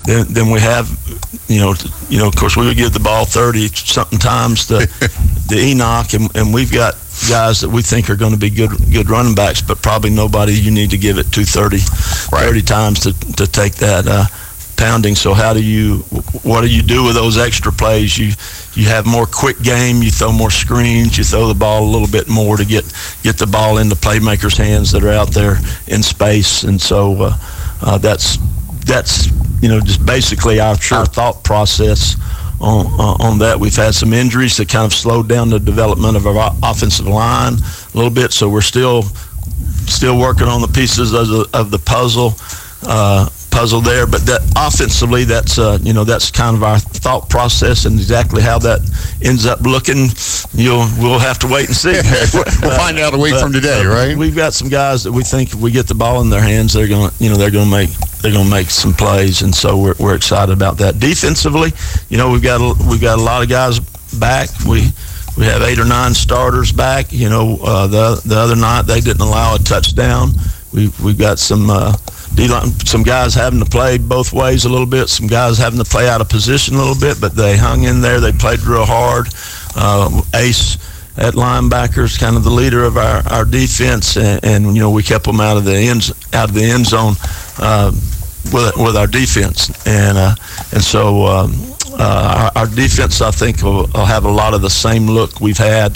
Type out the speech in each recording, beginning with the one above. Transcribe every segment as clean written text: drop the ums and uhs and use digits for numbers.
then we have, of course, we would give the ball 30-something times to Enoch, and we've got guys that we think are going to be good running backs, but probably nobody you need to give it to 30 times to take that pounding. So what do you do with those extra plays? You have more quick game, you throw more screens, you throw the ball a little bit more to get the ball into playmakers' hands that are out there in space. And so that's just basically our thought process on that. We've had some injuries that kind of slowed down the development of our offensive line a little bit, so we're still working on the pieces of the puzzle there. But that offensively, that's kind of our thought process, and exactly how that ends up looking, we'll have to wait and see. We'll find out a week from today, right? We've got some guys that we think if we get the ball in their hands, they're going to make some plays, and so we're excited about that. Defensively, we've got a lot of guys back. We have 8 or 9 starters back. The other night they didn't allow a touchdown. We've got some guys having to play both ways a little bit, some guys having to play out of position a little bit, but they hung in there. They played real hard. Ace at linebacker is kind of the leader of our defense, and we kept them out of the end zone with our defense, and so our defense, I think, will have a lot of the same look we've had.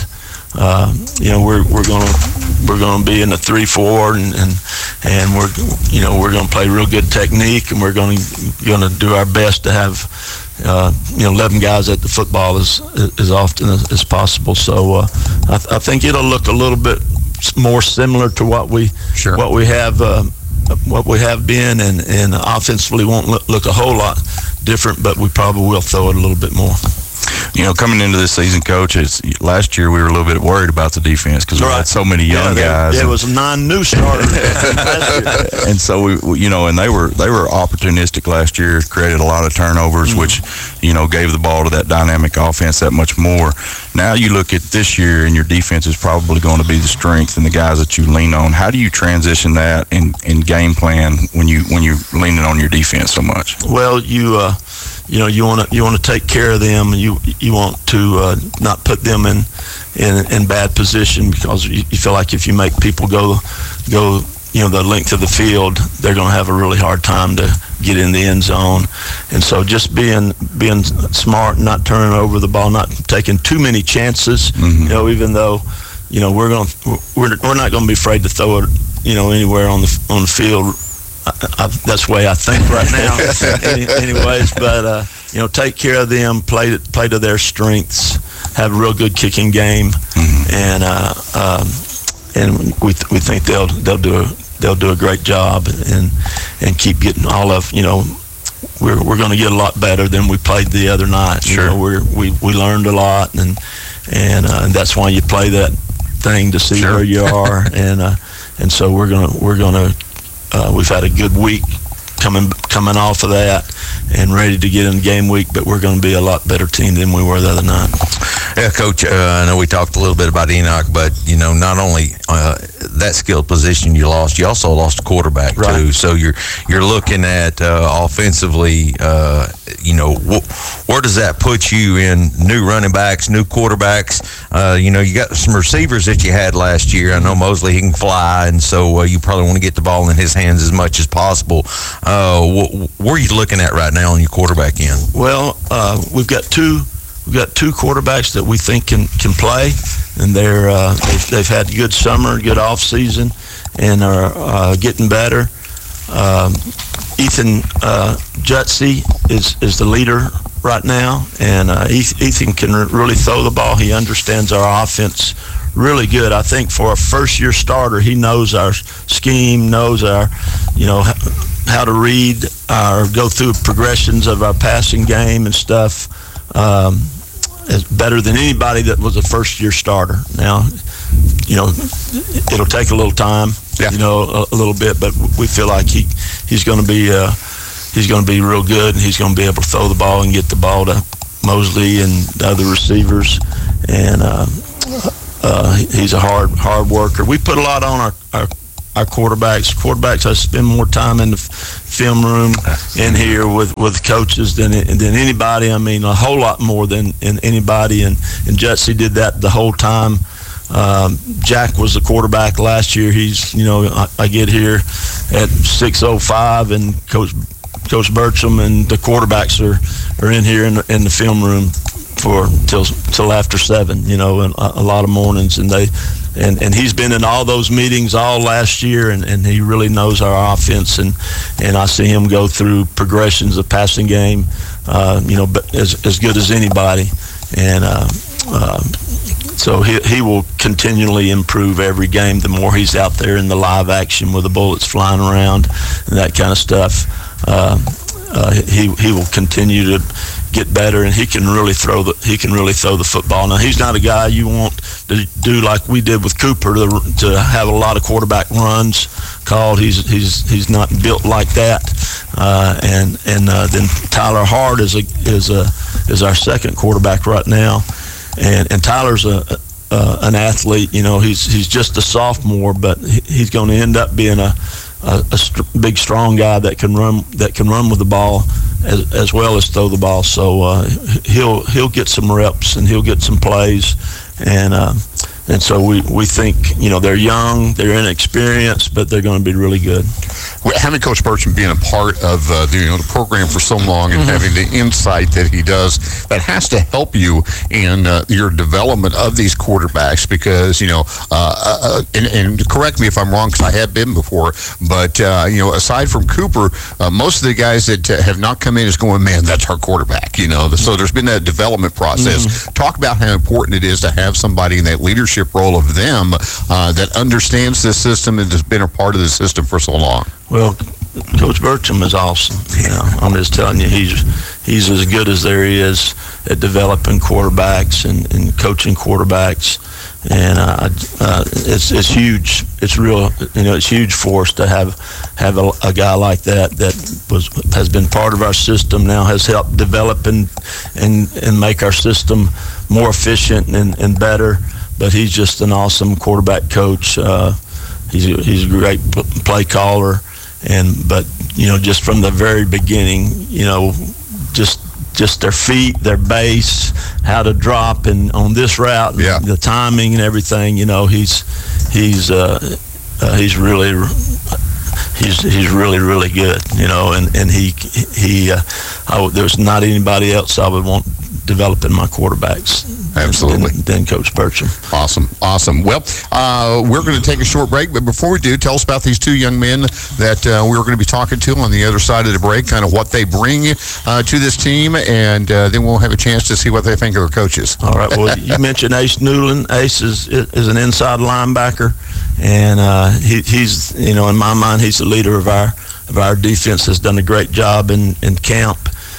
We're going to be in the 3-4, and we're going to play real good technique, and we're going to do our best to have 11 guys at the football as often as possible. So I think it'll look a little bit more similar to what we have been, and offensively won't look a whole lot different, but we probably will throw it a little bit more. Coming into this season, Coach, last year we were a little bit worried about the defense because we had so many young guys. There was 9 new starters last year. And so and they were opportunistic last year, created a lot of turnovers, which gave the ball to that dynamic offense that much more. Now you look at this year, and your defense is probably going to be the strength and the guys that you lean on. How do you transition that in game plan when you're leaning on your defense so much? Well, you want to take care of them. You want to not put them in bad position, because you feel like if you make people go the length of the field, they're going to have a really hard time to get in the end zone. And so just being smart, not turning over the ball, not taking too many chances. Even though we're not going to be afraid to throw it anywhere on the field. That's the way I think right now. Anyways, but take care of them, play to their strengths, have a real good kicking game, and we think they'll do a great job, and keep getting all of we're going to get a lot better than we played the other night. Sure. We learned a lot, and that's why you play that thing to see where you are, and so we're gonna. We've had a good week coming off of that, and ready to get in game week, but we're going to be a lot better team than we were the other night. Yeah, Coach, I know we talked a little bit about Enoch, but, not only that skilled position you lost, you also lost a quarterback, too. So you're looking at offensively, where does that put you in new running backs, new quarterbacks? You got some receivers that you had last year. I know Mosley, he can fly, and so you probably want to get the ball in his hands as much as possible. Where are you looking at right now on your quarterback end? Well, we've got two quarterbacks that we think can play, and they've had a good summer, good off season, and are getting better. Ethan Jutsey is the leader right now, and Ethan can really throw the ball. He understands our offense really good. I think for a first-year starter, he knows our scheme, knows our, how to read go through progressions of our passing game and stuff. Is better than anybody that was a first-year starter. Now, it'll take a little time, a little bit, but we feel like he's going to be real good, and he's going to be able to throw the ball and get the ball to Mosley and the other receivers, and he's a hard worker. We put a lot on our quarterbacks. Quarterbacks, I spend more time in the film room in here with coaches than anybody. I mean, a whole lot more than anybody. And Jesse did that the whole time. Jack was the quarterback last year. He's, I get here at 6:05, and Coach Bertram and the quarterbacks are in here in the film room till after 7, and a lot of mornings, and he's been in all those meetings all last year, and he really knows our offense, and I see him go through progressions of passing game, but as good as anybody, and so he will continually improve every game. The more he's out there in the live action with the bullets flying around and that kind of stuff, he will continue to get better, and he can really throw the football. Now, he's not a guy you want to do like we did with Cooper to have a lot of quarterback runs called. He's not built like that. And then Tyler Hart is our second quarterback right now, and Tyler's an athlete. He's just a sophomore, but he's going to end up being a big, strong guy that can run with the ball as well as throw the ball. So he'll get some reps and he'll get some plays, and so we think they're young, they're inexperienced, but they're going to be really good. Having Coach Bertram being a part of the program for so long and having the insight that he does, that has to help you in your development of these quarterbacks, because and correct me if I'm wrong, because I have been before, but aside from Cooper, most of the guys that have not come in is going, man, that's our quarterback. So there's been that development process. Talk about how important it is to have somebody in that leadership role of them that understands this system and has been a part of the system for so long. Well, Coach Bertram is awesome. I'm just telling you, he's as good as there is at developing quarterbacks and coaching quarterbacks, and it's huge. It's real. It's huge for us to have a guy like that has been part of our system now, has helped develop and make our system more efficient and better. But he's just an awesome quarterback coach. He's a great play caller, but just from the very beginning, just their feet, their base, how to drop, and on this route, the timing and everything. He's really good. And there's not anybody else I would want developing my quarterbacks. Absolutely. Than Coach Bertram. Awesome. Well, we're going to take a short break, but before we do, tell us about these two young men that we're going to be talking to on the other side of the break, kind of what they bring to this team, and then we'll have a chance to see what they think of their coaches. All right. Well, you mentioned Ace Newland. Ace is an inside linebacker, and he's, in my mind, he's the leader of our defense. Has done a great job in camp.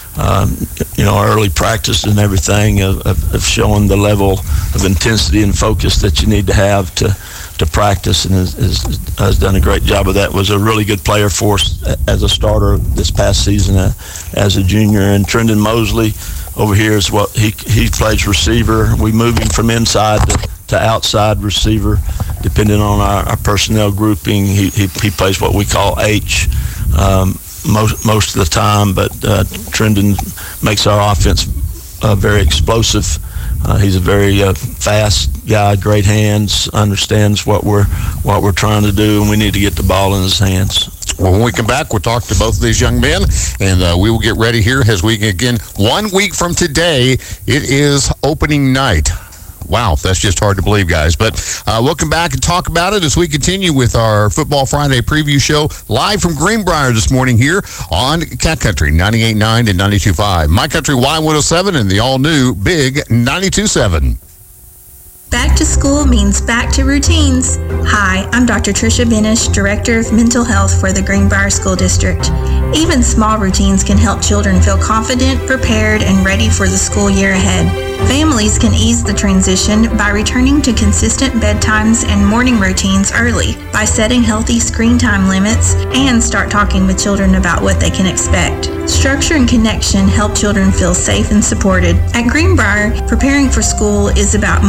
Early practice and everything of showing the level of intensity and focus that you need to have to practice, and has done a great job of that. Was a really good player for us as a starter this past season as a junior. And Trendon Mosley over here is what he plays receiver. We move him from inside to outside receiver, depending on our personnel grouping. He plays what we call H. Most of the time, but Trendon makes our offense very explosive. He's a very fast guy, great hands, understands what we're trying to do, and we need to get the ball in his hands. Well, when we come back, we'll talk to both of these young men, and we will get ready here as we again, 1 week from today, it is opening night. Wow, that's just hard to believe, guys. But we'll come back and talk about it as we continue with our Football Friday preview show live from Greenbrier this morning here on Cat Country 98.9 and 92.5. My Country Y107 and the all-new Big 92.7. Back to school means back to routines. Hi, I'm Dr. Tricia Benish, Director of Mental Health for the Greenbrier School District. Even small routines can help children feel confident, prepared, and ready for the school year ahead. Families can ease the transition by returning to consistent bedtimes and morning routines early, by setting healthy screen time limits, and start talking with children about what they can expect. Structure and connection help children feel safe and supported. At Greenbrier, preparing for school is about more than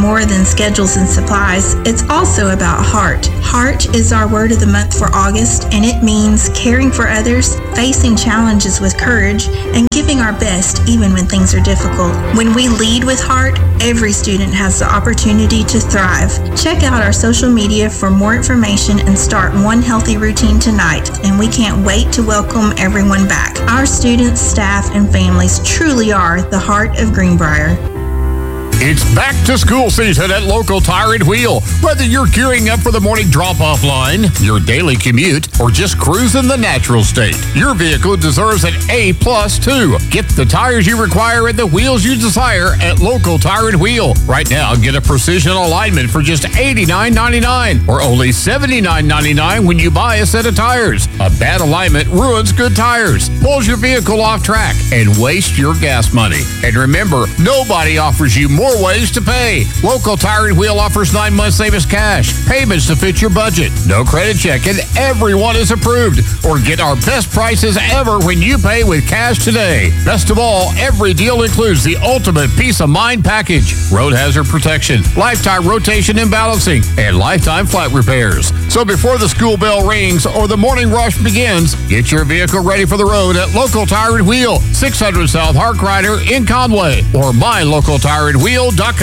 schedules and supplies, it's also about heart. Heart is our word of the month for August, and it means caring for others, facing challenges with courage, and giving our best even when things are difficult. When we lead with heart, every student has the opportunity to thrive. Check out our social media for more information and start one healthy routine tonight, and we can't wait to welcome everyone back. Our students, staff, and families truly are the heart of Greenbrier. It's back to school season at Local Tire and Wheel. Whether you're gearing up for the morning drop-off line, your daily commute, or just cruising the natural state, your vehicle deserves an A+ too. Get the tires you require and the wheels you desire at Local Tire and Wheel. Right now, get a precision alignment for just $89.99 or only $79.99 when you buy a set of tires. A bad alignment ruins good tires, pulls your vehicle off track, and wastes your gas money. And remember, nobody offers you more ways to pay. Local Tire and Wheel offers 9 months same as cash, payments to fit your budget, no credit check, and everyone is approved. Or get our best prices ever when you pay with cash today. Best of all, every deal includes the ultimate peace of mind package: road hazard protection, lifetime rotation and balancing, and lifetime flat repairs. So before the school bell rings or the morning rush begins, get your vehicle ready for the road at Local Tire and Wheel, 600 South Harkrider in Conway, or mylocaltireandwheel.com.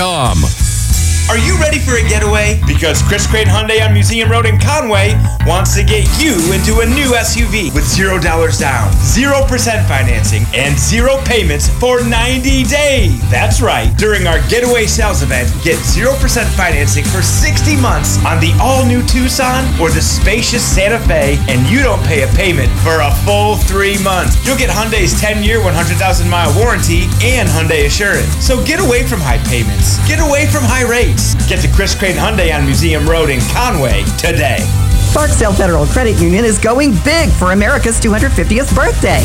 Are you ready for a getaway? Because Chris Crane Hyundai on Museum Road in Conway wants to get you into a new SUV with $0 down, 0% financing, and 0 payments for 90 days. That's right. During our getaway sales event, get 0% financing for 60 months on the all-new Tucson or the spacious Santa Fe, and you don't pay a payment for a full 3 months. You'll get Hyundai's 10-year, 100,000-mile warranty and Hyundai Assurance. So get away from high payments. Get away from high rates. Get to Chris Crane Hyundai on Museum Road in Conway today. Barksdale Federal Credit Union is going big for America's 250th birthday.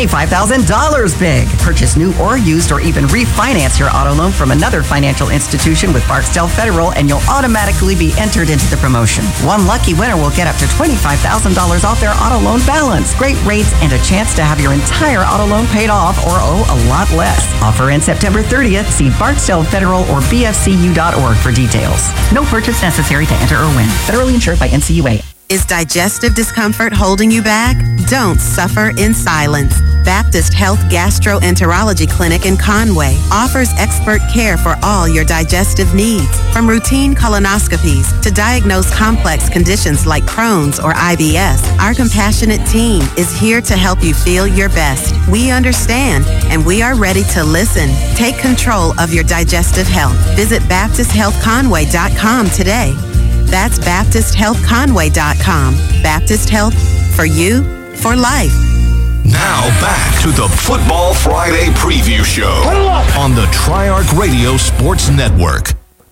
$25,000 big. Purchase new or used or even refinance your auto loan from another financial institution with Barksdale Federal and you'll automatically be entered into the promotion. One lucky winner will get up to $25,000 off their auto loan balance. Great rates and a chance to have your entire auto loan paid off or owe a lot less. Offer ends September 30th. See Barksdale Federal or bfcu.org for details. No purchase necessary to enter or win. Federally insured by NCUA. Is digestive discomfort holding you back? Don't suffer in silence. Baptist Health Gastroenterology Clinic in Conway offers expert care for all your digestive needs, from routine colonoscopies to diagnose complex conditions like Crohn's or IBS. Our compassionate team is here to help you feel your best. We understand, and we are ready to listen. Take control of your digestive health. Visit BaptistHealthConway.com today. That's BaptistHealthConway.com. Baptist Health, for you, for life. Now back to the Football Friday Preview Show on the Triarch Radio Sports Network.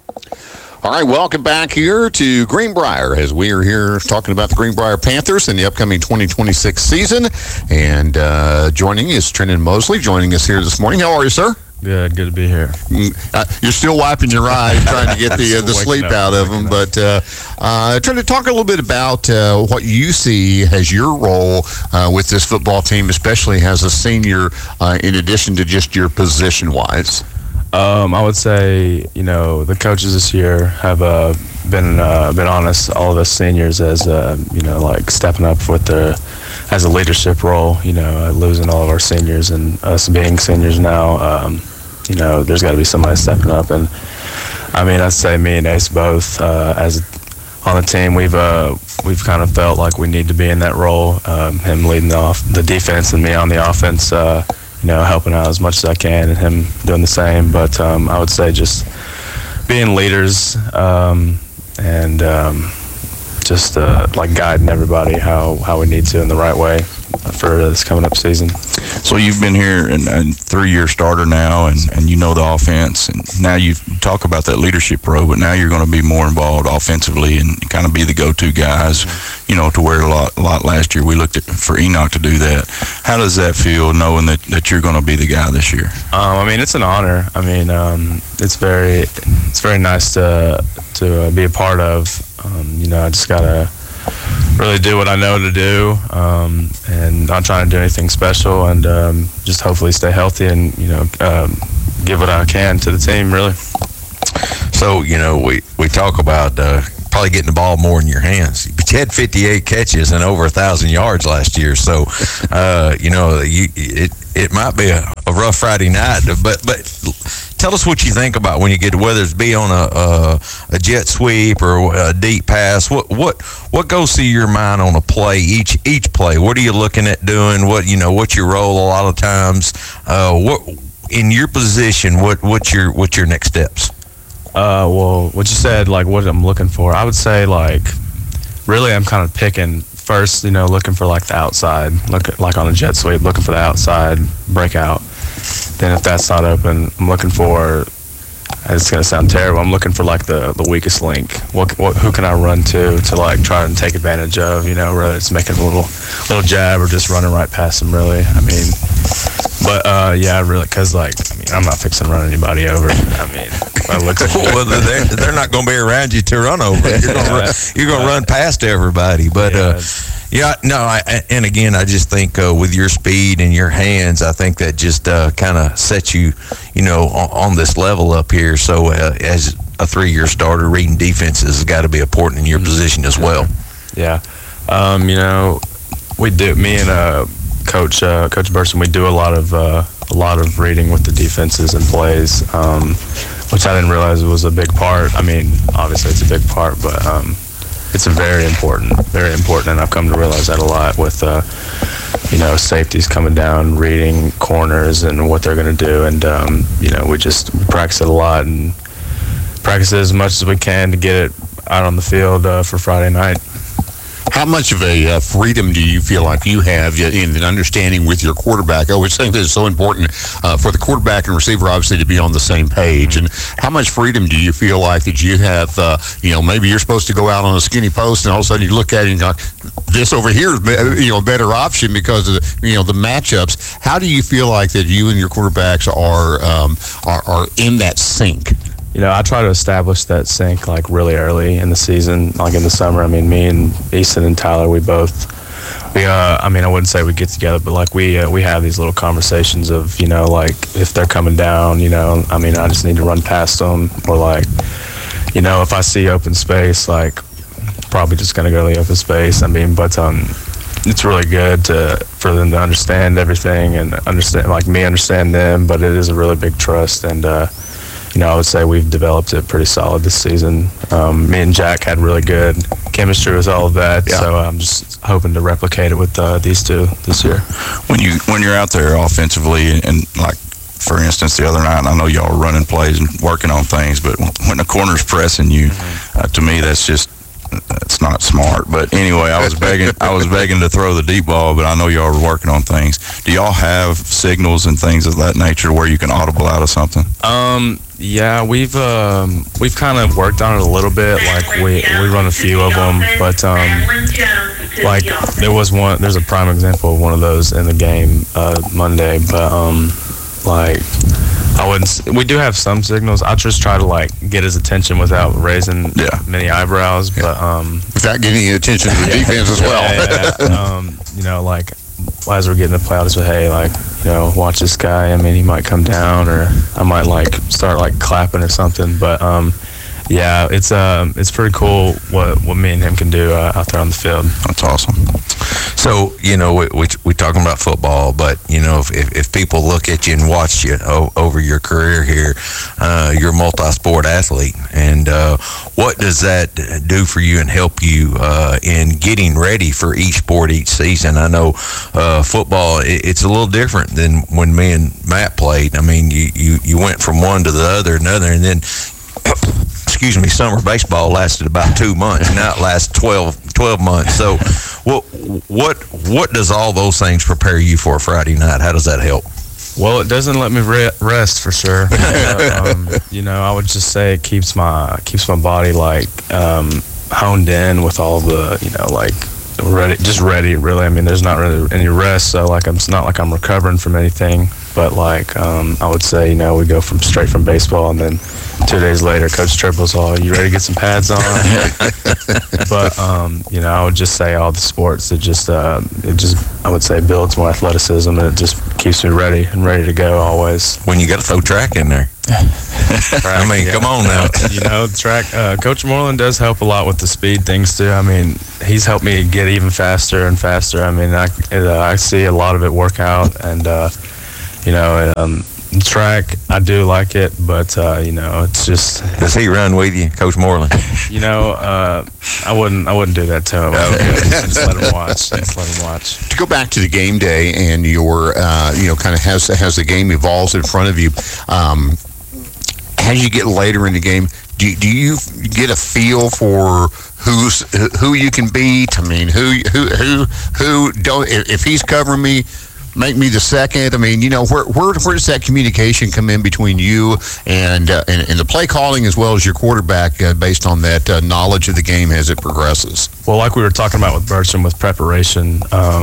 All right, welcome back here to Greenbrier as we are here talking about the Greenbrier Panthers in the upcoming 2026 season. And joining is Trenton Mosley, joining us here this morning. How are you, sir? Good to be here. You're still wiping your eyes, trying to get the sleep out of them. But trying to talk a little bit about what you see as your role with this football team, especially as a senior, in addition to just your position-wise. I would say, the coaches this year have been honest, all of us seniors, as like stepping up with as a leadership role. Losing all of our seniors and us being seniors now. There's got to be somebody stepping up, and I'd say me and Ace both as on the team. We've kind of felt like we need to be in that role. Him leading the defense and me on the offense. Helping out as much as I can, and him doing the same. But I would say just being leaders and just like guiding everybody how we need to in the right way for this coming up season. So you've been here and 3-year starter now, and you know the offense, and now you talk about that leadership role, but now you're going to be more involved offensively and kind of be the go-to guys, to where a lot last year we looked for Enoch to do that. How does that feel, knowing that you're going to be the guy this year? It's an honor. It's very nice to be a part of. I just gotta really do what I know to do, and not trying to do anything special, and just hopefully stay healthy and give what I can to the team, really. So So, we talk about probably getting the ball more in your hands. But you had 58 catches and over 1,000 yards last year. So, it might be a rough Friday night. But tell us what you think about when you get, whether it's be on a jet sweep or a deep pass. What goes through your mind on a play, each play? What are you looking at doing? What's your role a lot of times? What in your position? What's your next steps? Well, what you said, like what I'm looking for, I would say really I'm kind of picking first, looking for the outside, like on a jet sweep, looking for the outside breakout. Then if that's not open, I'm looking for, it's going to sound terrible, I'm looking for the weakest link. Who can I run to try and take advantage of, whether it's making a little jab or just running right past them, really. Really, because I'm not fixing to run anybody over. Well, they're not going to be around you to run over. You're going to run past everybody. But and again, I just think with your speed and your hands, I think that just kind of sets you, on this level up here. So as a 3-year starter, reading defenses has got to be important in your position as well. Yeah, we do. Me and Coach Burson, we do a lot of reading with the defenses and plays, which I didn't realize was a big part. Obviously it's a big part, but it's very important, and I've come to realize that a lot with safeties coming down, reading corners and what they're going to do, and we practice it a lot and practice it as much as we can to get it out on the field for Friday night. How much of a freedom do you feel like you have in understanding with your quarterback? I always think that it's so important for the quarterback and receiver, obviously, to be on the same page. And how much freedom do you feel like that you have, maybe you're supposed to go out on a skinny post and all of a sudden you look at it and go, this over here is, a better option because of the matchups. How do you feel like that you and your quarterbacks are in that sync? I try to establish that sync really early in the season, in the summer. Me and Easton and Tyler, I wouldn't say we get together, but we have these little conversations of, if they're coming down, I just need to run past them, or if I see open space, probably just gonna go to the open space. It's really good for them to understand everything and understand them, but it is a really big trust, and I would say we've developed it pretty solid this season. Me and Jack had really good chemistry with all of that, so I'm just hoping to replicate it with these two this year. When you're out there offensively, and for instance, the other night, I know y'all are running plays and working on things, but when the corner's pressing you, to me, that's not smart. But anyway, I was begging to throw the deep ball, but I know y'all are working on things. Do y'all have signals and things of that nature where you can audible out of something? Yeah, we've kind of worked on it a little bit. We run a few of them, but there's a prime example of one of those in the game Monday. But we do have some signals. I just try to get his attention without raising many eyebrows, but without getting attention to the defense as well. As we're getting the play, I'll just say, hey, watch this guy. He might come down, or I might start clapping or something. But it's pretty cool what me and him can do out there on the field. That's awesome. So, we're talking about football, but, if people look at you and watch you over your career here, you're a multi-sport athlete. And what does that do for you and help you in getting ready for each sport each season? I know football, it's a little different than when me and Matt played. You went from one to the other, and then summer baseball lasted about 2 months. Now it lasts 12 months. So what does all those things prepare you for Friday night? How does that help? Well, it doesn't let me rest for sure. I would just say it keeps my body honed in with all the ready really. There's not really any rest, so it's not like I'm recovering from anything, but I would say we go straight from baseball, and then 2 days later Coach Triple's all, you ready to get some pads on? But I would just say all the sports, I would say builds more athleticism, and it just keeps me ready to go always. When you got to throw track in there. I mean, come on now. You know, track. Coach Moreland does help a lot with the speed things too. I mean, he's helped me get even faster and faster. I mean, I see a lot of it work out, and track, I do like it, but it's just. Does he run with you, Coach Moreland? I wouldn't do that to him. Just let him watch. Just let him watch. To go back to the game day and your, kind of as the game evolves in front of you, as you get later in the game, do you get a feel for who you can beat? I mean, who don't? If he's covering me, make me the second. I mean, where does that communication come in between you and the play calling as well as your quarterback based on that knowledge of the game as it progresses? Well, like we were talking about with Bertram with preparation,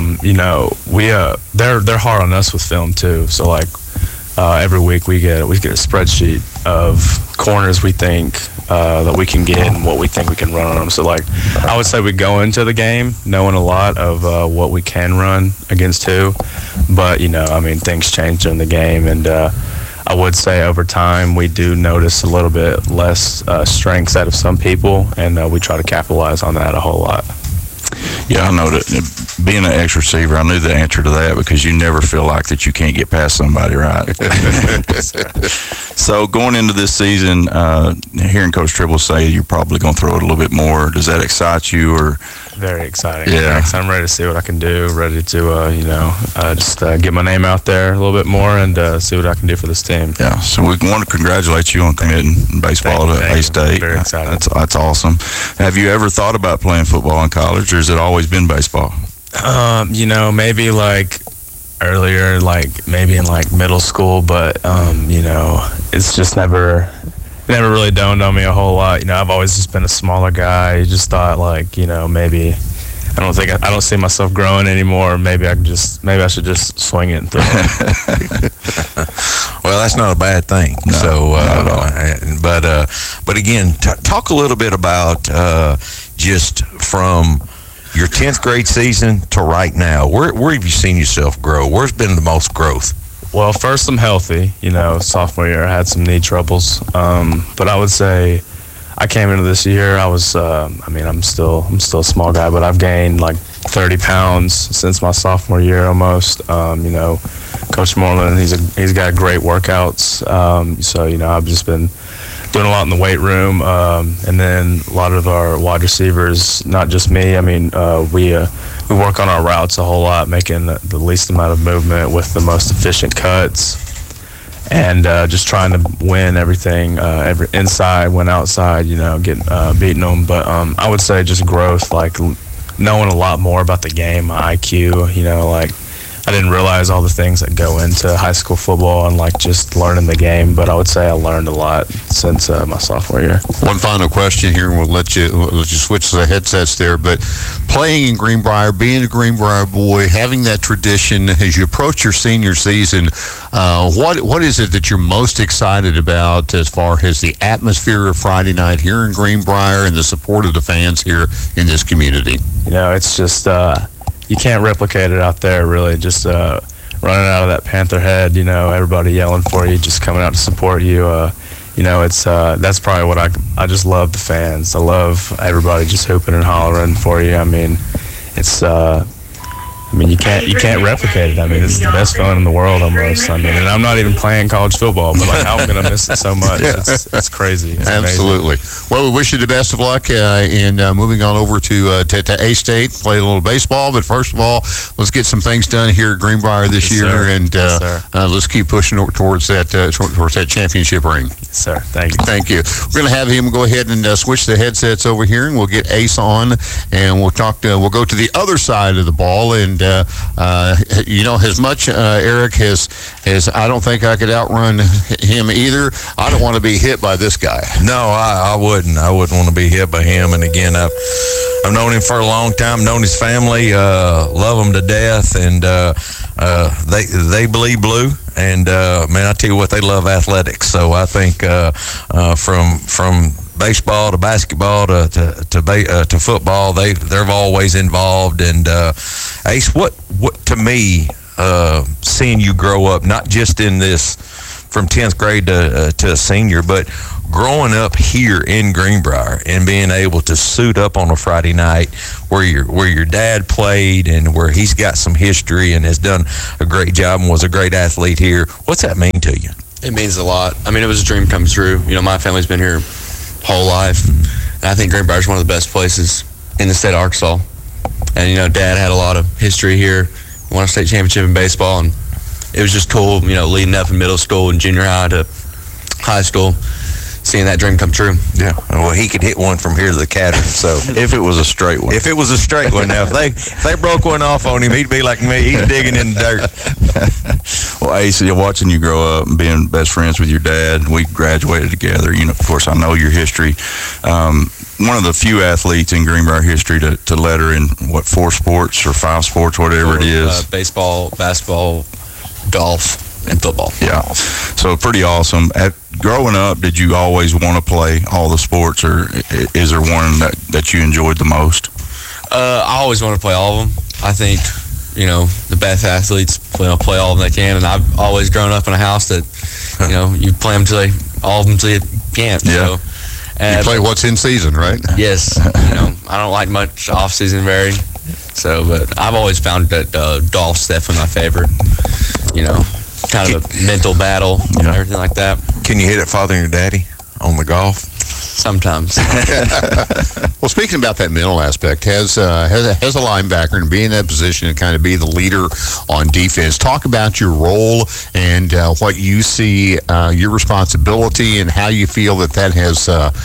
they're hard on us with film too. So like every week we get a spreadsheet of corners we think that we can get and what we think we can run on them. So like I would say we go into the game knowing a lot of what we can run against who, but things change during the game, and I would say over time we do notice a little bit less strengths out of some people, and we try to capitalize on that a whole lot. Yeah, I know that being an X receiver, I knew the answer to that because you never feel like that you can't get past somebody, right? So going into this season, hearing Coach Tribble say you're probably going to throw it a little bit more, does that excite you? Or very exciting. Yeah, I'm ready to see what I can do. Ready to just get my name out there a little bit more and see what I can do for this team. Yeah. So we want to congratulate you on committing baseball to A-State. Very excited. That's awesome. Have you ever thought about playing football in college, or has it always been baseball? Maybe like earlier, like maybe in like middle school, but it's just never really dawned on me a whole lot. I've always just been a smaller guy. You just thought like, maybe I don't see myself growing anymore. Maybe I should just swing it and throw it. Well, that's not a bad thing. No, so, not at all. but again, talk a little bit about just from your 10th grade season to right now. Where have you seen yourself grow? Where's been the most growth? Well, first I'm healthy. Sophomore year I had some knee troubles, but I would say I came into this year. I was, I'm still a small guy, but I've gained like 30 pounds since my sophomore year almost. Coach Moreland, he's got great workworkouts. I've just been doing a lot in the weight room, and then a lot of our wide receivers, not just me. We work on our routes a whole lot, making the least amount of movement with the most efficient cuts, and just trying to win everything, every inside, win outside, beating them. But I would say just growth, like knowing a lot more about the game, my IQ, I didn't realize all the things that go into high school football and like just learning the game, but I would say I learned a lot since my sophomore year. One final question here, and we'll let you switch the headsets there. But playing in Greenbrier, being a Greenbrier boy, having that tradition as you approach your senior season, what is it that you're most excited about as far as the atmosphere of Friday night here in Greenbrier and the support of the fans here in this community? It's just you can't replicate it out there, really. Just running out of that Panther head, everybody yelling for you, just coming out to support you. It's that's probably what I just love the fans. I love everybody just hooping and hollering for you. You can't replicate it. It's the best feeling in the world almost. And I'm not even playing college football, but like I'm gonna miss it so much. Yeah. It's crazy. It's absolutely amazing. Well, we wish you the best of luck in moving on over to A-State, play a little baseball. But first of all, let's get some things done here at Greenbrier this year, sir. and let's keep pushing towards that championship ring. Yes, sir. Thank you. Thank you. We're going to have him go ahead and switch the headsets over here, and we'll get Ace on, and we'll go to the other side of the ball. And as much Eric has I don't think I could outrun him either. I don't want to be hit by this guy. No, I wouldn't. I wouldn't want to be hit by him. And again, I've known him for a long time, known his family, love them to death, and they bleed blue. And man, I tell you what, they love athletics. So I think from baseball to basketball to football, they're always involved. And Ace, what to me, seeing you grow up, not just in this from 10th grade to a senior, but growing up here in Greenbrier and being able to suit up on a Friday night where your dad played and where he's got some history and has done a great job and was a great athlete here, what's that mean to you? It means a lot. I mean, it was a dream come true. You know, my family's been here whole life, and I think Greenbrier is one of the best places in the state of Arkansas. And, you know, Dad had a lot of history here, won a state championship in baseball, and it was just cool, you know, leading up in middle school and junior high to high school, seeing that dream come true. Yeah. Well, he could hit one from here to the Catter. So if it was a straight one. If it was a straight one. Now, if they broke one off on him, he'd be like me. He's digging in the dirt. Well, Ace, watching you grow up and being best friends with your dad, we graduated together. You know, of course, I know your history. One of the few athletes in Greenbrier history to letter in, 4 sports or 5 sports, whatever it is. Baseball, basketball, golf, and football. Yeah. So pretty awesome. Growing up, did you always want to play all the sports, or is there one that you enjoyed the most? I always want to play all of them. I think, you know, the best athletes play all of them they can, and I've always grown up in a house that, you know, you play them all of them till you can't. Yeah. So, you play what's in season, right? Yes. You know, I don't like much off season very. So, but I've always found that golf's definitely my favorite. You know, kind of a mental battle and everything like that. Can you hit it farther than your daddy on the golf? Sometimes. Well, speaking about that mental aspect, as a linebacker and being in that position and kind of be the leader on defense, talk about your role and what you see your responsibility and how you feel that has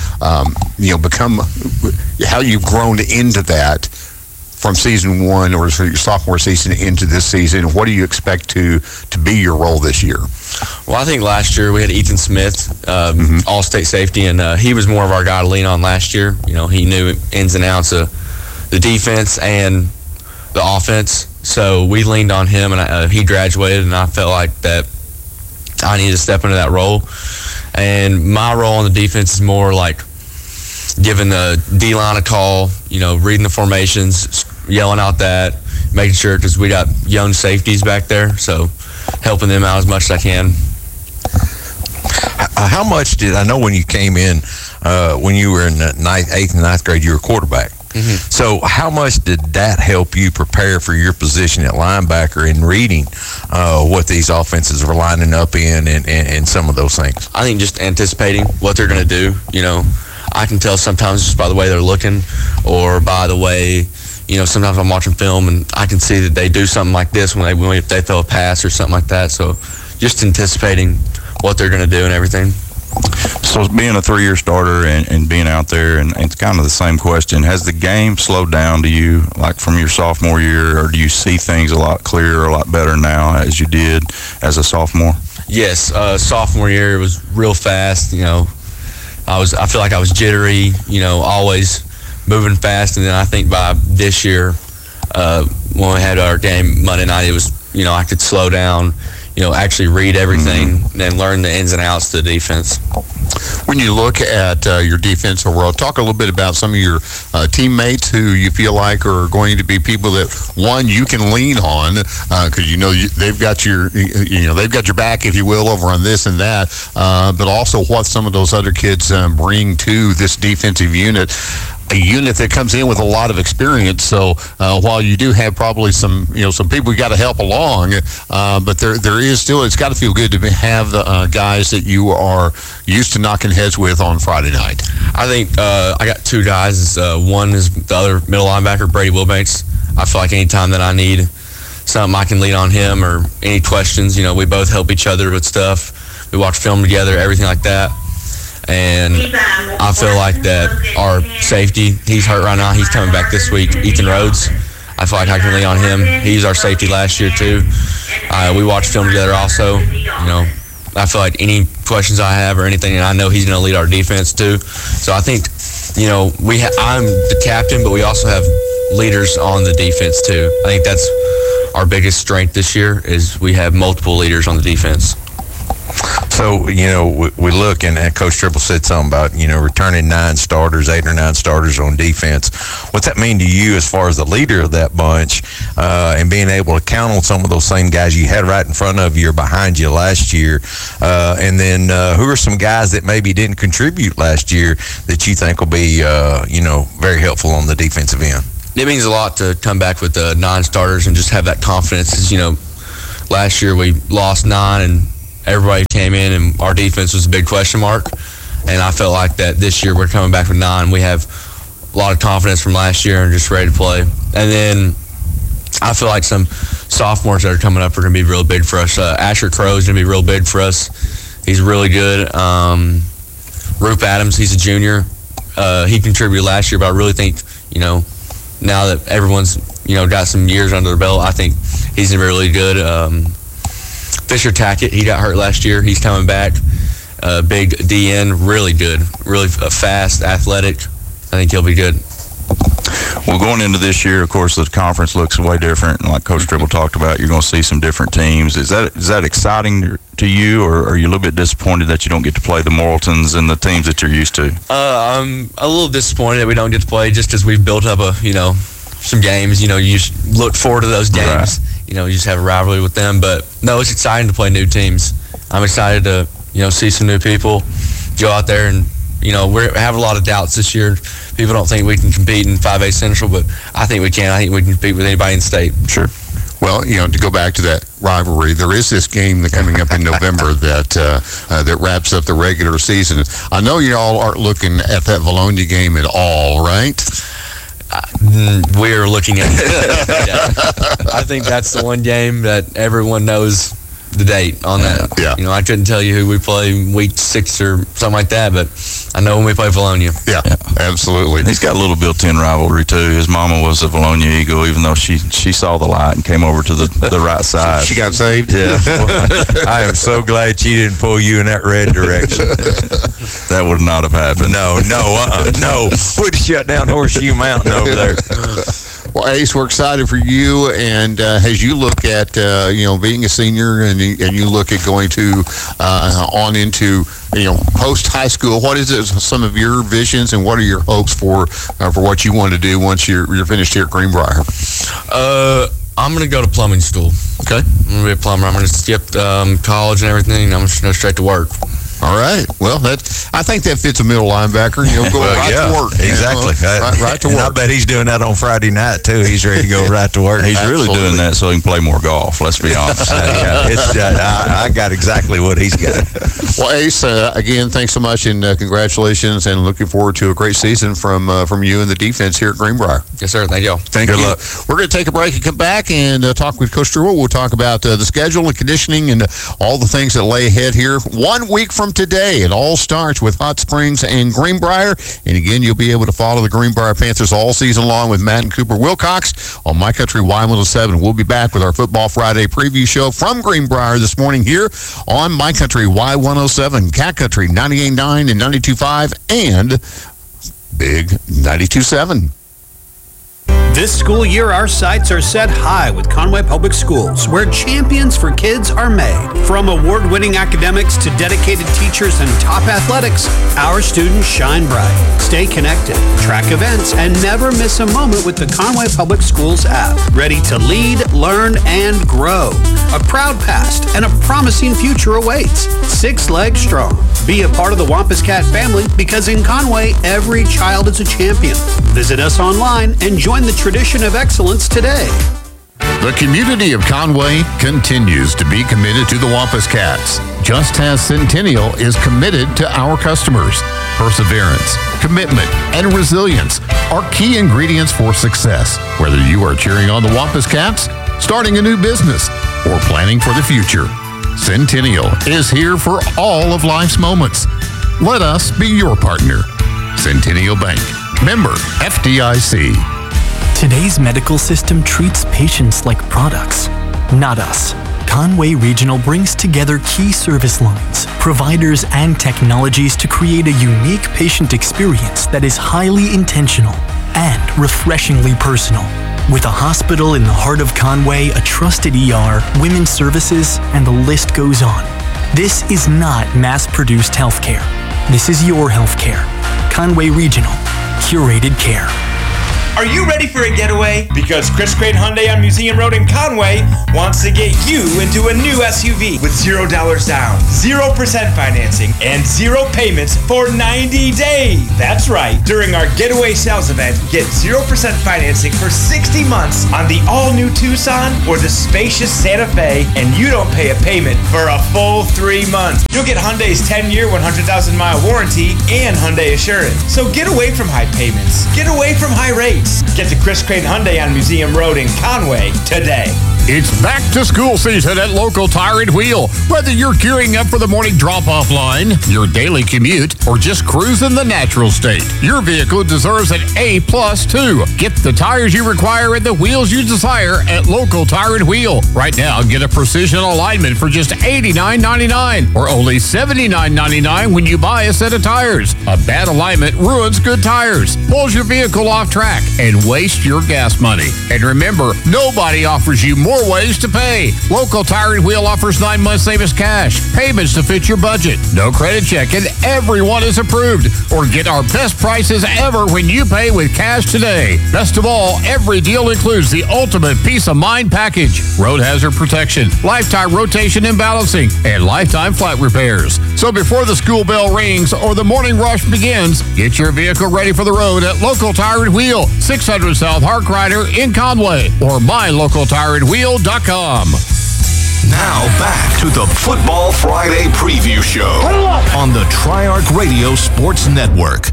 become, how you've grown into that from season 1 or your sophomore season into this season. What do you expect to be your role this year? Well, I think last year we had Ethan Smith, all-state safety, and he was more of our guy to lean on last year. You know, he knew ins and outs of the defense and the offense, so we leaned on him, and he graduated, and I felt like that I needed to step into that role. And my role on the defense is more like giving the D-line a call, you know, reading the formations, yelling out that, making sure, because we got young safeties back there, so helping them out as much as I can. How much did, I know when you came in, when you were in the 8th and 9th grade, you were a quarterback. So how much did that help you prepare for your position at linebacker in reading what these offenses were lining up in and some of those things? I think just anticipating what they're going to do. You know, I can tell sometimes just by the way they're looking or by the way, you know, sometimes I'm watching film and I can see that they do something like this if they throw a pass or something like that. So just anticipating what they're going to do and everything. So being a 3-year starter and being out there, and it's kind of the same question, has the game slowed down to you, like from your sophomore year, or do you see things a lot clearer, a lot better now as you did as a sophomore? Yes, sophomore year it was real fast. You know, I feel like I was jittery, you know, always moving fast, and then I think by this year, when we had our game Monday night, it was, you know, I could slow down, you know, actually read everything and learn the ins and outs to the defense. When you look at your defensive world, talk a little bit about some of your teammates who you feel like are going to be people that, one, you can lean on because you know they've got your back, if you will, over on this and that, but also what some of those other kids bring to this defensive unit. A unit that comes in with a lot of experience. So while you do have probably some people you got to help along, but there is still, it's got to feel good to have the guys that you are used to knocking heads with on Friday night. I think I got 2 guys. One is the other middle linebacker, Brady Wilbanks. I feel like anytime that I need something, I can lean on him or any questions. You know, we both help each other with stuff. We watch film together, everything like that. And I feel like that our safety, he's hurt right now. He's coming back this week, Ethan Rhodes. I feel like I can lean on him. He's our safety last year, too. We watch film together also. You know, I feel like any questions I have or anything, and I know he's going to lead our defense, too. So I think, you know, I'm the captain, but we also have leaders on the defense, too. I think that's our biggest strength this year is we have multiple leaders on the defense. So, we look, and Coach Triple said something about, returning 8 or 9 starters on defense. What's that mean to you as far as the leader of that bunch and being able to count on some of those same guys you had right in front of you or behind you last year? And then who are some guys that maybe didn't contribute last year that you think will be, very helpful on the defensive end? It means a lot to come back with 9 starters and just have that confidence. Last year we lost 9 and everybody came in and our defense was a big question mark. And I felt like that this year we're coming back with 9. We have a lot of confidence from last year and just ready to play. And then I feel like some sophomores that are coming up are going to be real big for us. Asher Crow is going to be real big for us. He's really good. Roop Adams, he's a junior. He contributed last year, but I really think, now that everyone's, got some years under their belt, I think he's going to be really good. Fisher Tackett, he got hurt last year. He's coming back. Big DN, really good. Really fast, athletic. I think he'll be good. Well, going into this year, of course, the conference looks way different. And like Coach Tribble talked about, you're going to see some different teams. Is that exciting to you, or are you a little bit disappointed that you don't get to play the Morriltons and the teams that you're used to? I'm a little disappointed that we don't get to play just because we've built up some games. You just look forward to those games. Right. You just have a rivalry with them. But, no, it's exciting to play new teams. I'm excited to, see some new people, go out there and, we have a lot of doubts this year. People don't think we can compete in 5A Central, but I think we can. I think we can compete with anybody in state. Sure. Well, to go back to that rivalry, there is this game that's coming up in November that wraps up the regular season. I know you all aren't looking at that Valonia game at all, right? We're looking at it. I think that's the one game that everyone knows the date on that. Yeah. I couldn't tell you who we play week 6 or something like that, but I know when we play Valonia. Yeah, absolutely. He's got a little built-in rivalry too. His mama was a Valonia Eagle, even though she saw the light and came over to the right side. She got saved. Yeah. I am so glad she didn't pull you in that red direction. That would not have happened. No. We'd shut down Horseshoe Mountain over there. Well, Ace, we're excited for you, and as you look at being a senior, and you look at going to on into post high school, what is some of your visions, and what are your hopes for what you want to do once you're finished here at Greenbrier? I'm going to go to plumbing school. Okay. I'm going to be a plumber. I'm going to skip college and everything, and I'm just going to go straight to work. All right. Well, I think that fits a middle linebacker. Go to work. Exactly. Right to work. And I bet he's doing that on Friday night, too. He's ready to go right to work. He's really doing that so he can play more golf, let's be honest. I got exactly what he's got. Well, Ace, again, thanks so much, and congratulations, and looking forward to a great season from you and the defense here at Greenbrier. Yes, sir. Thank you. Good luck. We're going to take a break and come back and talk with Coach Drew. We'll talk about the schedule and conditioning and all the things that lay ahead here. 1 week from today, it all starts with Hot Springs and Greenbrier. And again, you'll be able to follow the Greenbrier Panthers all season long with Matt and Cooper Wilcox on My Country Y107. We'll be back with our Football Friday preview show from Greenbrier this morning here on My Country Y107, Cat Country 98.9 and 92.5, and Big 92.7. This school year, our sights are set high with Conway Public Schools, where champions for kids are made. From award-winning academics to dedicated teachers and top athletics, our students shine bright. Stay connected, track events, and never miss a moment with the Conway Public Schools app. Ready to lead, learn, and grow. A proud past and a promising future awaits. 6 legs strong. Be a part of the Wampus Cat family, because in Conway, every child is a champion. Visit us online and join the tradition of excellence today. The community of Conway continues to be committed to the Wampus Cats, just as Centennial is committed to our customers. Perseverance, commitment, and resilience are key ingredients for success. Whether you are cheering on the Wampus Cats, starting a new business, or planning for the future, Centennial is here for all of life's moments. Let us be your partner. Centennial Bank, member FDIC. Today's medical system treats patients like products, not us. Conway Regional brings together key service lines, providers, and technologies to create a unique patient experience that is highly intentional and refreshingly personal. With a hospital in the heart of Conway, a trusted ER, women's services, and the list goes on. This is not mass-produced healthcare. This is your healthcare. Conway Regional. Curated care. Are you ready for a getaway? Because Chris Crane Hyundai on Museum Road in Conway wants to get you into a new SUV with $0 down, 0% financing, and 0 payments for 90 days. That's right. During our getaway sales event, get 0% financing for 60 months on the all-new Tucson or the spacious Santa Fe, and you don't pay a payment for a full 3 months. You'll get Hyundai's 10-year, 100,000-mile warranty and Hyundai Assurance. So get away from high payments. Get away from high rates. Get to Chris Crane Hyundai on Museum Road in Conway today. It's back to school season at local Tire and Wheel. Whether you're gearing up for the morning drop-off line, your daily commute, or just cruising the natural state, your vehicle deserves an A+ too. Get the tires you require and the wheels you desire at local Tire and Wheel. Right now, get a precision alignment for just $89.99 or only $79.99 when you buy a set of tires. A bad alignment ruins good tires, pulls your vehicle off track, and wastes your gas money. And remember, nobody offers you more ways to pay. Local Tire and Wheel offers 9 months savings cash, payments to fit your budget, no credit check, and everyone is approved. Or get our best prices ever when you pay with cash today. Best of all, every deal includes the ultimate peace of mind package: road hazard protection, lifetime rotation and balancing, and lifetime flat repairs. So before the school bell rings or the morning rush begins, get your vehicle ready for the road at local Tire and Wheel, 600 South Harkrider in Conway, or mylocaltireandwheel.com. Now back to the Football Friday Preview Show on the Triarch Radio Sports Network.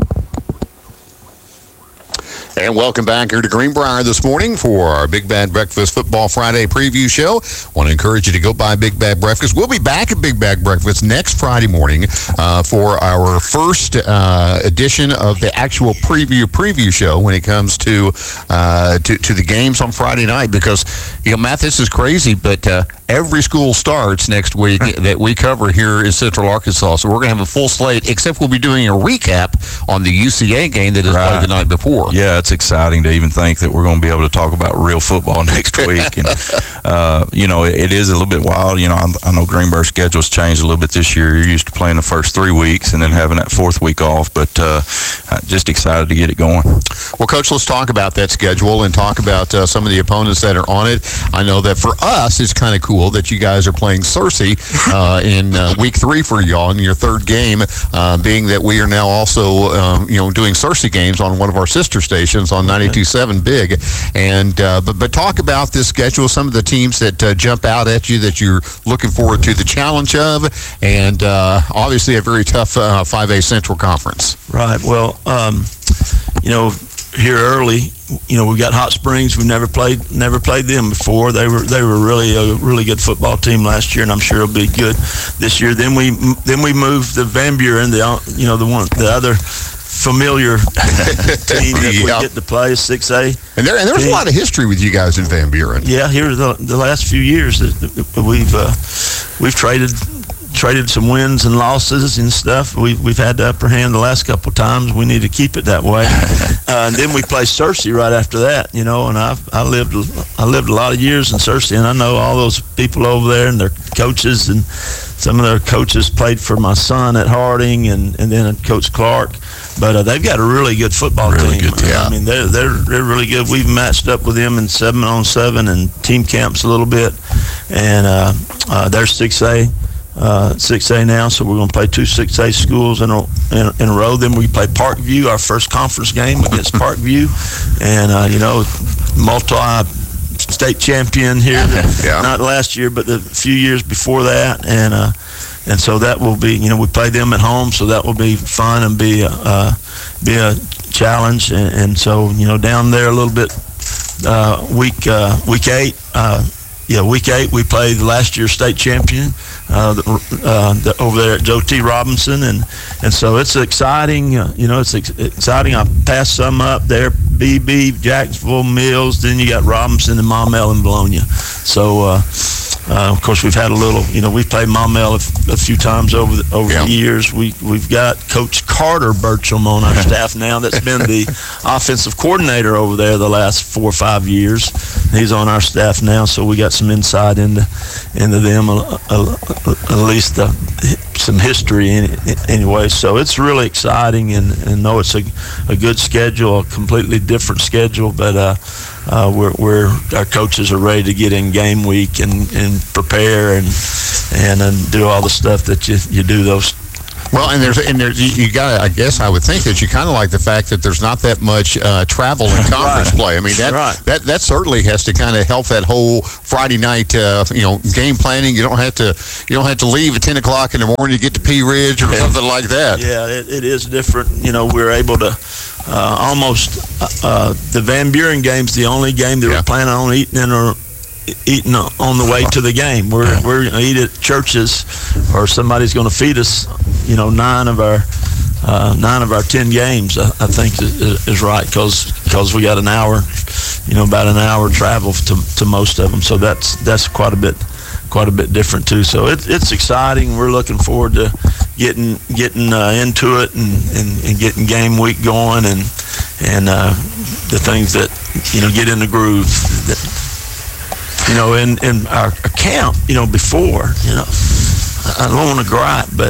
And welcome back here to Greenbrier this morning for our Big Bad Breakfast Football Friday Preview Show. Want to encourage you to go by Big Bad Breakfast. We'll be back at Big Bad Breakfast next Friday morning for our first edition of the actual preview show when it comes to the games on Friday night. Because, Matt, this is crazy, but every school starts next week that we cover here in Central Arkansas. So we're going to have a full slate, except we'll be doing a recap on the UCA game that is played the night before. Yeah, it's exciting to even think that we're going to be able to talk about real football next week. And, it is a little bit wild. I know Greenbrier's schedule's changed a little bit this year. You're used to playing the first 3 weeks and then having that 4th week off, but just excited to get it going. Well, Coach, let's talk about that schedule and talk about some of the opponents that are on it. I know that for us, it's kind of cool that you guys are playing Searcy in week 3 for y'all in your 3rd game, being that we are now also, doing Searcy games on one of our sister stations on 92.7 Big. And but talk about this schedule, some of the teams that jump out at you that you're looking forward to the challenge of, and obviously a very tough 5A Central Conference. Right. Well, here early, we got Hot Springs. We've never played them before. They were really a really good football team last year, and I'm sure it'll be good this year. Then we moved the Van Buren, the other familiar team that we get to play, 6A. And there's a lot of history with you guys in Van Buren. Yeah, here the last few years we've traded some wins and losses and stuff. We've had the upper hand the last couple of times. We need to keep it that way. And then we play Searcy right after that, and I lived a lot of years in Searcy, and I know all those people over there and their coaches, and some of their coaches played for my son at Harding, and then Coach Clark. But they've got a really good football team. Good, yeah. I mean, they're really good. We've matched up with them in 7-on-7 and team camps a little bit, and they're 6A. 6A now, so we're going to play 2 6A schools in a row. Then we play Parkview, our first conference game against Parkview, and multi-state champion here. Not last year, but the few years before that, and so that will be, we play them at home, so that will be fun and be a challenge, and so down there a little bit. Week 8. Week 8 we played last year's state champion over there at Joe T. Robinson, and so it's exciting. It's exciting. I passed some up there: BB, Jacksonville, Mills. Then you got Robinson and Maumelle and Bologna. So Of course, we've had a little, we've played Maumelle a few times over the years. We've got Coach Carter Burcham on our staff now. That's been the offensive coordinator over there the last 4 or 5 years. He's on our staff now, so we got some insight into them, at least some history anyway. So it's really exciting, and know it's a good schedule, a completely different schedule, but our coaches are ready to get in game week and prepare and do all the stuff that you do those. Well, and there's you got. I guess I would think that you kind of like the fact that there's not that much travel and conference play. I mean, that certainly has to kind of help that whole Friday night game planning. You don't have to leave at 10 o'clock in the morning to get to Pea Ridge or something like that. Yeah, it is different. We're able to almost the Van Buren game's the only game that we're planning on eating on the way to the game. We're going to eat at churches, or somebody's going to feed us. 9 of our 10 games, I think is right, because we got an hour, about an hour travel to most of them. So that's quite a bit different too. So it's exciting. We're looking forward to getting into it and getting game week going and the things that get in the groove. In our camp, before, I don't want to gripe, but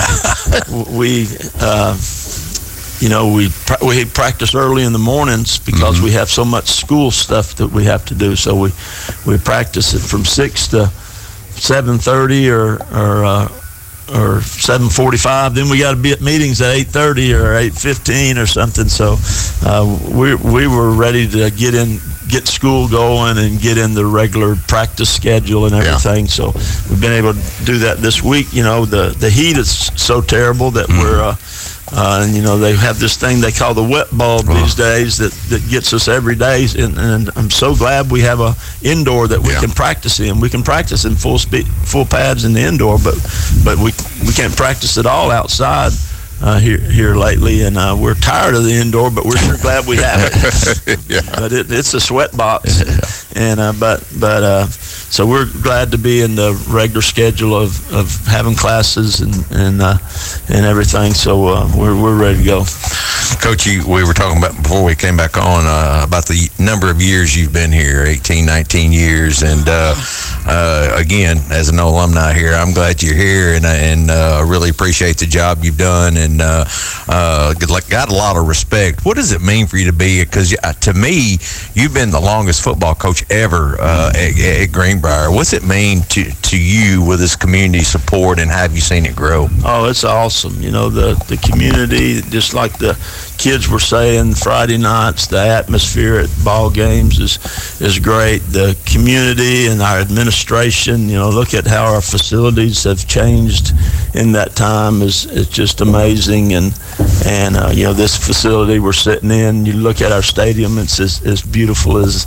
we practice early in the mornings because we have so much school stuff that we have to do. So we practice it from 6 to 7:30 or 7:45. Then we got to be at meetings at 8:30 or 8:15 or something. So we were ready to get school going and get in the regular practice schedule and everything. So we've been able to do that this week. The heat is so terrible that we're and they have this thing they call the wet bulb these days that gets us every day, and I'm so glad we have a indoor that we can practice in. We can practice in full pads in the indoor, but we can't practice at all outside here lately, and we're tired of the indoor, but we're sure glad we have it. But it's a sweat box, and so we're glad to be in the regular schedule of having classes and everything. So we're ready to go. Coach, we were talking about before we came back on about the number of years you've been here, 18, 19 years, and again, as an alumni here, I'm glad you're here, and really appreciate the job you've done, and got a lot of respect. What does it mean for you to be? Because to me, you've been the longest football coach ever at Greenbrier. What's it mean to you with this community support, and have you seen it grow? Oh, it's awesome. The community, just like the kids were saying, Friday nights, the atmosphere at ball games is great. The community and our administration, look at how our facilities have changed in that time is just amazing. And this facility we're sitting in, you look at our stadium, it's as beautiful as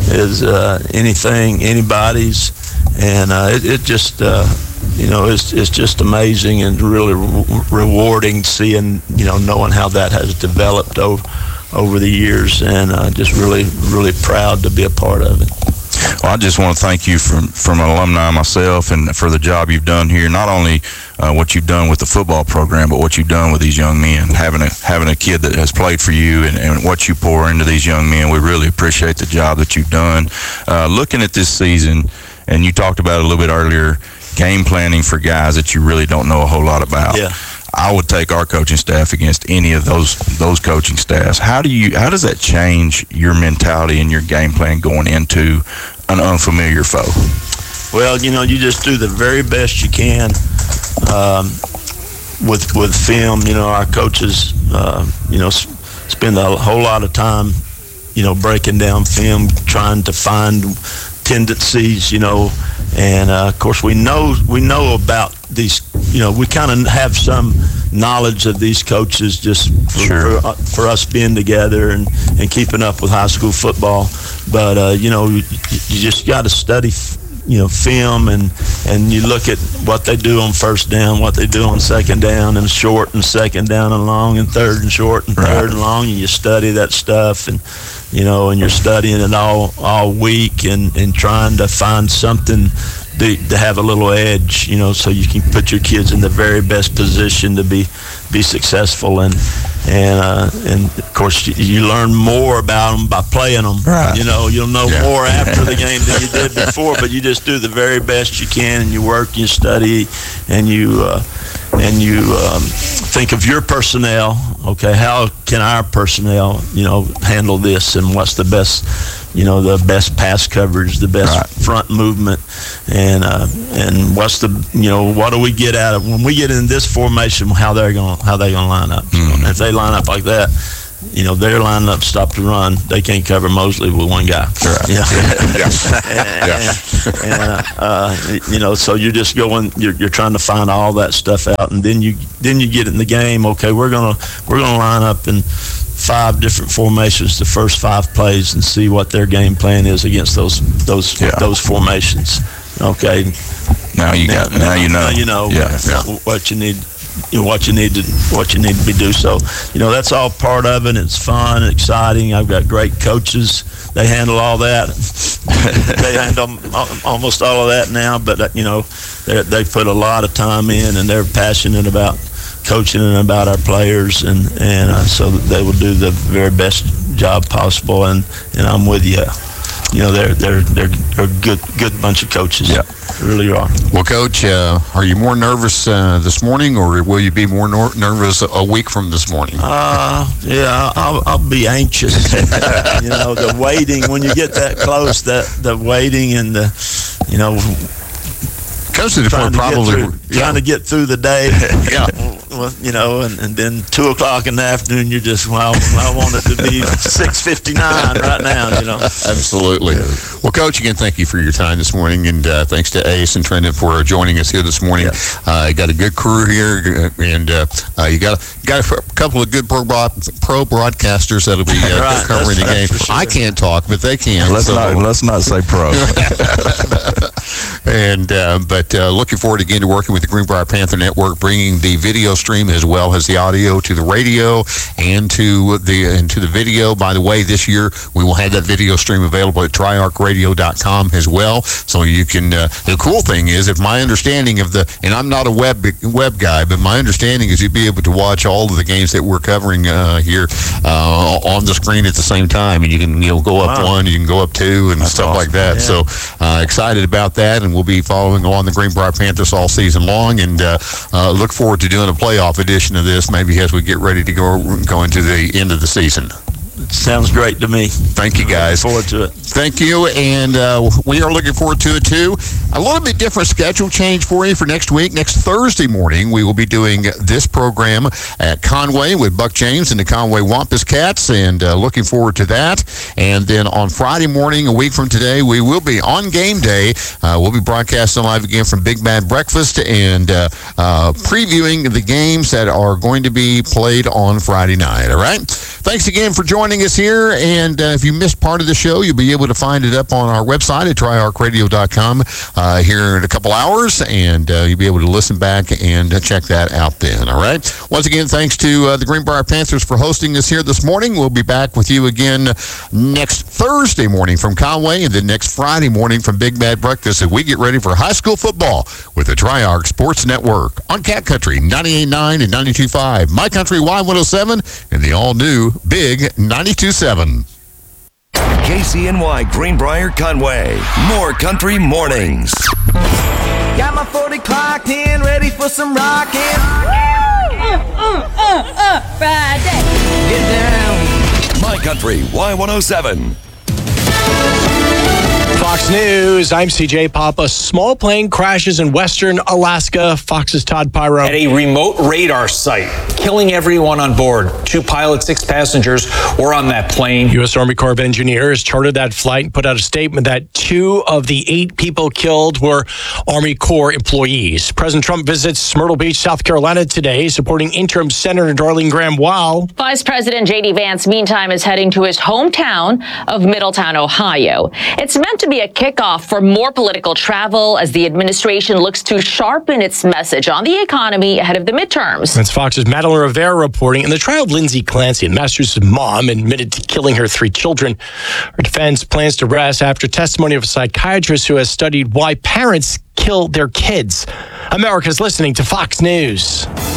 anybody's, and it just it's just amazing and really rewarding seeing, knowing how that has developed over the years, and just really proud to be a part of it. Well, I just want to thank you from an alumni myself, and for the job you've done here. Not only what you've done with the football program, but what you've done with these young men. Having a kid that has played for you, and what you pour into these young men, we really appreciate the job that you've done. Looking at this season, and you talked about it a little bit earlier, game planning for guys that you really don't know a whole lot about. Yeah. I would take our coaching staff against any of those coaching staffs. How does that change your mentality and your game plan going into an unfamiliar foe? Well, you just do the very best you can with film. Our coaches, spend a whole lot of time, breaking down film, trying to find tendencies, and of course we know about these. We kind of have some knowledge of these coaches just for us being together and keeping up with high school football. But you just got to study film, and you look at what they do on first down, what they do on second down, and short and second down and long, and third and short and third and long, and you study that stuff, and and you're studying it all week and trying to find something to have a little edge, so you can put your kids in the very best position to be successful. And of course you learn more about them by playing them. Right. You'll know more after the game than you did before, but you just do the very best you can, and you work, you study, and you think of your personnel. Okay, how can our personnel, handle this, and what's the best, the best pass coverage, the best front movement, and what's the, what do we get out of when we get in this formation? How they gonna line up? So if they line up like that, they're lining up stop the run. They can't cover Mosley with one guy. So you're just going. You're trying to find all that stuff out, and then you get in the game. Okay, we're gonna line up in 5 different formations the first 5 plays and see what their game plan is against those formations. Okay. Now you know. What you need. What you need to be do. So, that's all part of it. It's fun, exciting. I've got great coaches. They handle all that. They handle almost all of that now, but they put a lot of time in, and they're passionate about coaching and about our players, and so they will do the very best job possible. And I'm with you. They're a good bunch of coaches. Yeah. They really are. Well, Coach, are you more nervous this morning, or will you be more nervous a week from this morning? I'll be anxious. The waiting, when you get that close, the waiting and trying to get through the day. And then 2:00 in the afternoon, you're just, I want it to be 6:59 right now. Absolutely. Well, Coach, again, thank you for your time this morning, and thanks to Ace and Trendon for joining us here this morning. You got a good crew here, and you got a couple of good pro broadcasters that'll be covering the game. Sure. I can't talk, but they can. Let's not say pro. And but looking forward again to working with the Greenbrier Panther Network, bringing the video stream as well as the audio to the radio and to the video. By the way, this year we will have that video stream available at triarchradio.com as well. So you can. The cool thing is, if my understanding of and I'm not a web guy, but my understanding is you'd be able to watch all of the games that we're covering here on the screen at the same time, and you can go up 1, you can go up 2, and stuff like that. Yeah. So excited about that, and we'll be following along the Greenbrier Panthers all season long, and look forward to doing a playoff edition of this maybe as we get ready to go into the end of the season. Sounds great to me. Thank you, guys. Looking forward to it. Thank you, and we are looking forward to it, too. A little bit different schedule change for you for next week. Next Thursday morning, we will be doing this program at Conway with Buck James and the Conway Wampus Cats, and looking forward to that. And then on Friday morning, a week from today, we will be on game day. We'll be broadcasting live again from Big Bad Breakfast and previewing the games that are going to be played on Friday night, all right? Thanks again for joining us here, and if you missed part of the show, you'll be able to find it up on our website at triarchradio.com here in a couple hours, and you'll be able to listen back and check that out then, all right? Once again, thanks to the Greenbrier Panthers for hosting us here this morning. We'll be back with you again next Thursday morning from Conway, and then next Friday morning from Big Bad Breakfast as we get ready for high school football with the Triarch Sports Network on Cat Country 98.9 and 92.5, My Country Y107, and the all-new Big 92.7. KCNY Greenbrier Conway. More Country Mornings. Got my 40 clocked in, ready for some rockin'. Friday. Get down. My Country Y107. Fox News, I'm CJ Papa. Small plane crashes in western Alaska. Fox's Todd Pyro. At a remote radar site, killing everyone on board. 2 pilots, 6 passengers were on that plane. U.S. Army Corps of Engineers chartered that flight and put out a statement that 2 of the 8 people killed were Army Corps employees. President Trump visits Myrtle Beach, South Carolina today, supporting interim Senator Darlene Graham while Vice President J.D. Vance, meantime, is heading to his hometown of Middletown, Ohio. It's meant to be be a kickoff for more political travel as the administration looks to sharpen its message on the economy ahead of the midterms. That's Fox's Madeline Rivera reporting. In the trial of Lindsay Clancy, Massachusetts mom admitted to killing her 3 children. Her defense plans to rest after testimony of a psychiatrist who has studied why parents kill their kids. America's listening to Fox News.